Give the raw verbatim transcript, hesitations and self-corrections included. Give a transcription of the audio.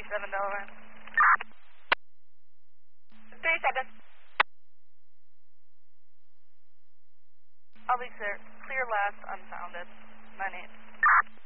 seven Delaware. thirty-seven. I'll be clear. Clear last unfounded. nine eight.